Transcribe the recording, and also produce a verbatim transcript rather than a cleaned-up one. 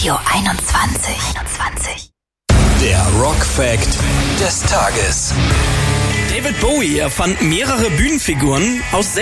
Radio einundzwanzig. einundzwanzig. Der Rock-Fact des Tages. David Bowie erfand mehrere Bühnenfiguren aus